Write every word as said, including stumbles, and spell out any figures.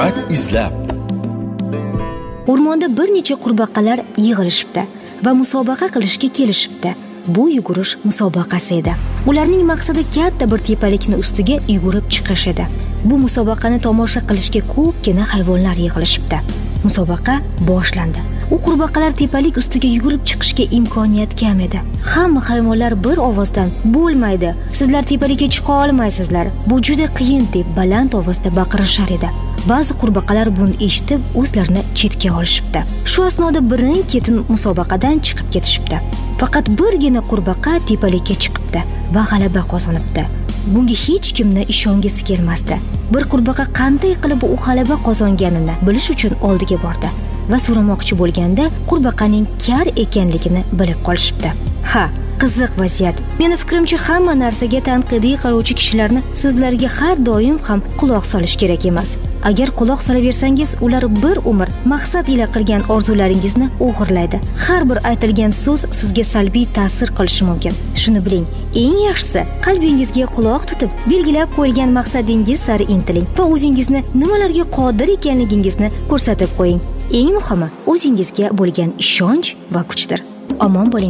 hikmat izlab. O'rmonda bir necha qurbaqalar yig'ilishibdi va musobaqa qilishga kelishibdi. Bu yugurish musobaqasi edi. Ularning maqsadi katta bir tepalikni ustiga yugurib chiqish edi. Bu musobaqani tomosha qilishga ko'pgina hayvonlar yig'ilishibdi. Musobaqa boshlandi. U qurbaqalar tepalik ustiga yugurib chiqishga imkoniyat kam edi. Hamma hayvonlar bir ovozdan "Bo'lmaydi, sizlar tepalikka chiqa olmaysizlar. Bu juda qiyin" deb baland ovozda baqirishar edi. Ba'zi qurbaqalar buni eshitib, o'zlarini chetga olishibdi. Shu asnoda birin-ketin musobaqadan chiqib ketishibdi. Faqat birgina qurbaqa tepalikka chiqibdi va g'alaba qozonibdi. Bunga hech kimni ishongisi kelmasdi. Bir qurbaqa qanday qilib u g'alaba qozonganini bilish uchun oldiga bordi va so'ramoqchi bo'lganda qurbaqaning kar ekanligini bilib qolishibdi. Ha, qiziq vaziyat. Meni fikrimcha, hamma narsaga tanqidiy qarovchi kishilarni so'zlariga har doim ham quloq solish kerak emas. Agar quloq solaversangiz, ular bir umr maqsad ila qilgan orzularingizni o'g'irlaydi. Har bir aytilgan so'z sizga salbiy ta'sir qilishi mumkin. Shuni biling, eng yaxshisi qalbingizga quloq tutib, belgilab qo'yilgan maqsadingiz sari intiling va o'zingizni nimalarga qodir ekanligingizni ko'rsatib qo'ying. Eng muhimi, o'zingizga bo'lgan ishonch va kuchdir. Omon bo'ling.